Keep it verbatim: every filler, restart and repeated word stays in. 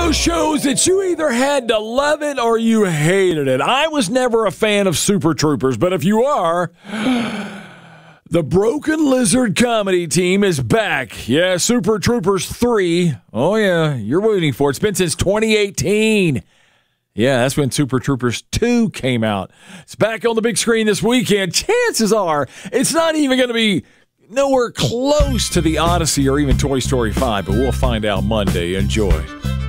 those shows that you either had to love it or you hated it. I was never a fan of Super Troopers, but if you are, the Broken Lizard comedy team is back. Yeah, Super Troopers three. Oh, yeah, you're waiting for it. It's been since twenty eighteen. Yeah, that's when Super Troopers two came out. It's back on the big screen this weekend. Chances are it's not even going to be nowhere close to the Odyssey or even Toy Story five, but we'll find out Monday. Enjoy.